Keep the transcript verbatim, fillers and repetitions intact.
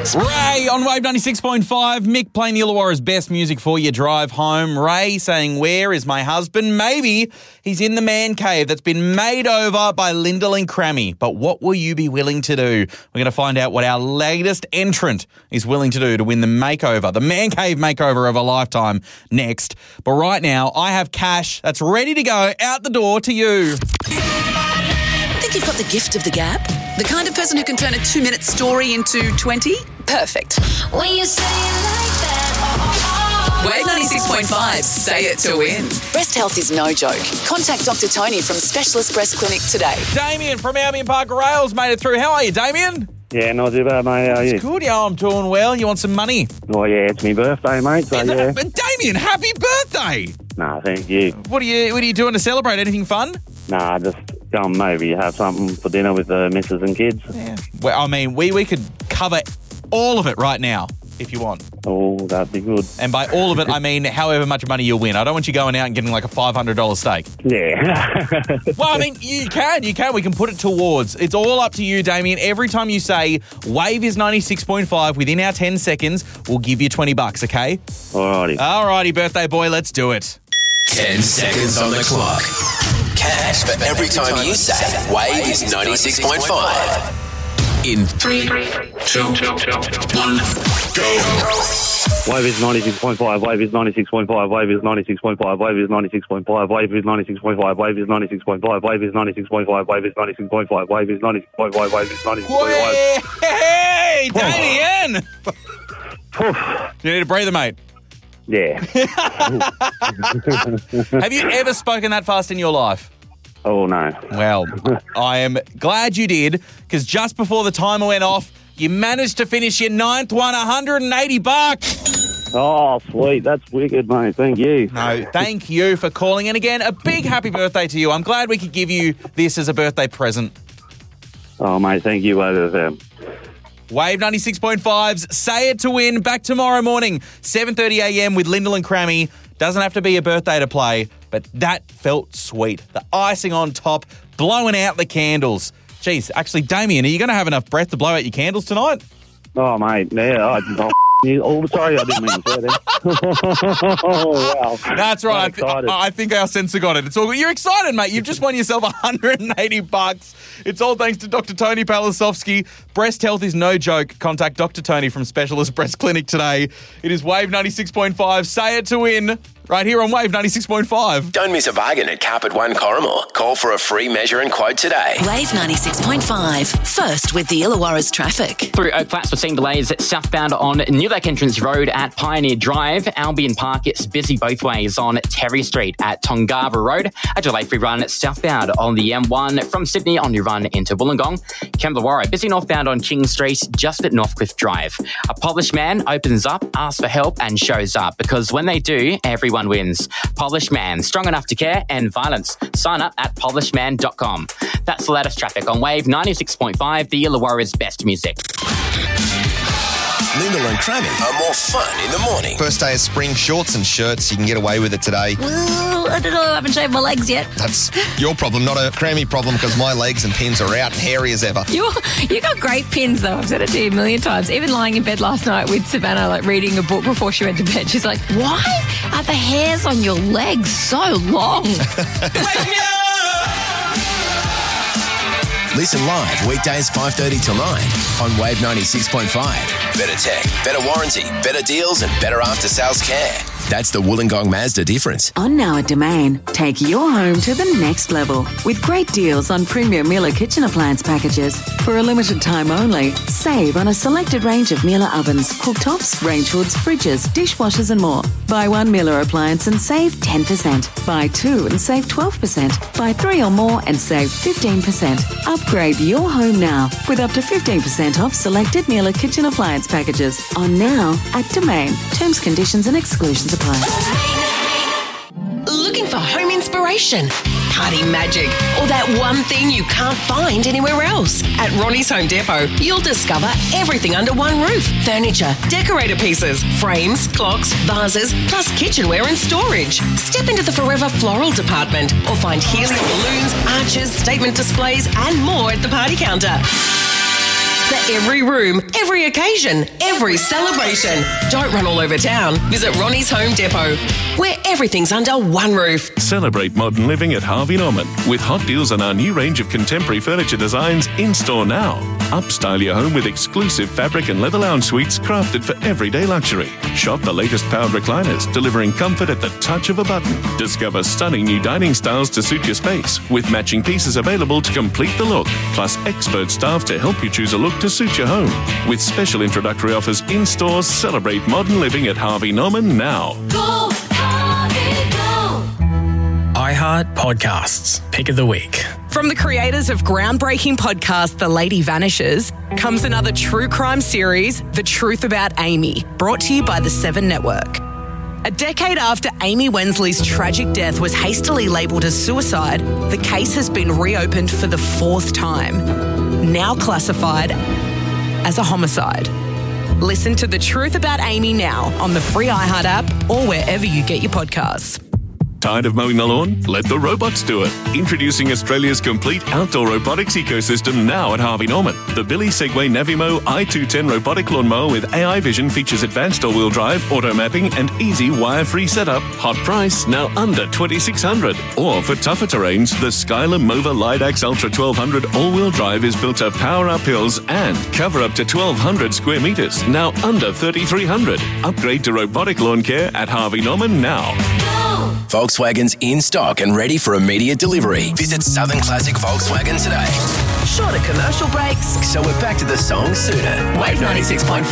Ray on Wave ninety-six point five. Mick playing the Illawarra's best music for your drive home. Ray saying, where is my husband? Maybe he's in the man cave that's been made over by Lyndall and Crammy. But what will you be willing to do? We're going to find out what our latest entrant is willing to do to win the makeover, the man cave makeover of a lifetime, next. But right now, I have cash that's ready to go out the door to you. Think you've got the gift of the gab? The kind of person who can turn a two-minute story into twenty? Perfect. When you say it like that, oh, oh, oh. Wave ninety-six point five, say it to win. Breast health is no joke. Contact Doctor Tony from Specialist Breast Clinic today. Damien from Albion Park Rails made it through. How are you, Damien? Yeah, not too bad, mate. How are you? It's good, yeah, I'm doing well. You want some money? Oh, yeah, it's my birthday, mate. So, yeah. But Damien, happy birthday! Nah, thank you. What are you What are you doing to celebrate? Anything fun? Nah, just go and maybe have something for dinner with the missus and kids. Yeah. Well, I mean, we, we could cover all of it right now if you want. Oh, that'd be good. And by all of it, I mean however much money you'll win. I don't want you going out and getting like a five hundred dollars steak. Yeah. Well, I mean, you can, you can. We can put it towards. It's all up to you, Damien. Every time you say Wave is ninety-six point five within our ten seconds, we'll give you twenty bucks, okay? Alrighty. Alrighty, birthday boy, let's do it. ten seconds on the clock. Cash for every time you say Wave is ninety-six point five. In three, two, one, go. Wave is ninety-six point five. Wave is ninety-six point five. Wave is ninety-six point five. Wave is ninety-six point five. Wave is ninety-six point five. Wave is ninety-six point five. Wave is ninety-six point five. Wave is ninety-six point five. Wave is ninety-six point five. Wave is ninety-six point five. Hey, Damien! Oof. You need a breather, mate. Yeah. Have you ever spoken that fast in your life? Oh, no. Well, I am glad you did, because just before the timer went off, you managed to finish your ninth one, one hundred eighty bucks. Oh, sweet. That's wicked, mate. Thank you. No, thank you for calling. And again, a big happy birthday to you. I'm glad we could give you this as a birthday present. Oh, mate, thank you, Wave F M. Wave ninety-six point five's Say It to Win back tomorrow morning, seven thirty a.m. with Lyndall and Crammy. Doesn't have to be a birthday to play, but that felt sweet. The icing on top, blowing out the candles. Jeez, actually, Damien, are you going to have enough breath to blow out your candles tonight? Oh, mate, yeah. I, oh, oh, sorry, I didn't mean to say that. Oh, wow. That's right. I, th- I think our sensor got it. It's all good. You're excited, mate. You've just won yourself one hundred eighty bucks. It's all thanks to Doctor Tony Palasovsky. Breast health is no joke. Contact Doctor Tony from Specialist Breast Clinic today. It is Wave ninety-six point five. Say it to win. Right here on Wave ninety-six point five. Don't miss a bargain at Carpet One Corrimore. Call for a free measure and quote today. Wave ninety-six point five. First with the Illawarra's traffic. Through Oak Flats, we're seeing delays southbound on New Lake Entrance Road at Pioneer Drive. Albion Park, it's busy both ways on Terry Street at Tongava Road. A delay-free run southbound on the M one from Sydney on your run into Wollongong. Kembla busy northbound on King Street just at Northcliffe Drive. A polished man opens up, asks for help and shows up, because when they do, everyone wins. Polished Man, strong enough to care, and violence. Sign up at polished man dot com. That's the latest traffic on Wave ninety-six point five, the Illawarra's best music. Lyndall and Crammy are more fun in the morning. First day of spring, shorts and shirts. You can get away with it today. Well, I don't know. I haven't shaved my legs yet. That's your problem, not a Crammy problem, because my legs and pins are out and hairy as ever. You you got great pins, though. I've said it to you a million times. Even lying in bed last night with Savannah, like reading a book before she went to bed, she's like, why are the hairs on your legs so long? Listen live weekdays five thirty till nine on Wave ninety-six point five. Better tech, better warranty, better deals and better after sales care. That's the Wollongong Mazda difference. On now at Domain, take your home to the next level with great deals on premium Miele kitchen appliance packages. For a limited time only, save on a selected range of Miele ovens, cooktops, range hoods, fridges, dishwashers and more. Buy one Miele appliance and save ten percent. Buy two and save twelve percent. Buy three or more and save fifteen percent. Upgrade your home now with up to fifteen percent off selected Miele kitchen appliance packages. On now at Domain. Terms, conditions and exclusions apply. Looking for home inspiration, party magic, or that one thing you can't find anywhere else? At Ronnie's Home Depot, you'll discover everything under one roof. Furniture, decorator pieces, frames, clocks, vases, plus kitchenware and storage. Step into the Forever Floral department or find helium balloons, arches, statement displays and more at the party counter. for every room, every occasion, every celebration. Don't run all over town. Visit Ronnie's Home Depot, where everything's under one roof. Celebrate modern living at Harvey Norman with hot deals on our new range of contemporary furniture designs in store now. Upstyle your home with exclusive fabric and leather lounge suites crafted for everyday luxury. Shop the latest powered recliners, delivering comfort at the touch of a button. Discover stunning new dining styles to suit your space, with matching pieces available to complete the look, plus expert staff to help you choose a look to suit your home. With special introductory offers in stores, celebrate modern living at Harvey Norman now. Go, Harvey, go. iHeart Podcasts, Pick of the Week. From the creators of groundbreaking podcast The Lady Vanishes comes another true crime series, The Truth About Amy, brought to you by the Seven Network. A decade after Amy Wensley's tragic death was hastily labelled as suicide, the case has been reopened for the fourth time, now classified as a homicide. Listen to The Truth About Amy now on the free iHeart app or wherever you get your podcasts. Tired of mowing the lawn? Let the robots do it. Introducing Australia's complete outdoor robotics ecosystem now at Harvey Norman. The Billy Segway Navimo i two ten robotic lawnmower with A I vision features advanced all-wheel drive, auto mapping and easy wire-free setup. Hot price, now under twenty-six hundred dollars. Or for tougher terrains, the Skylar Mova Lidax Ultra twelve hundred all-wheel drive is built to power up hills and cover up to twelve hundred square metres, now under thirty-three hundred dollars. Upgrade to robotic lawn care at Harvey Norman now. Volkswagen's in stock and ready for immediate delivery. Visit Southern Classic Volkswagen today. Shorter commercial breaks. So we're back to the song sooner. Wave ninety-six point five.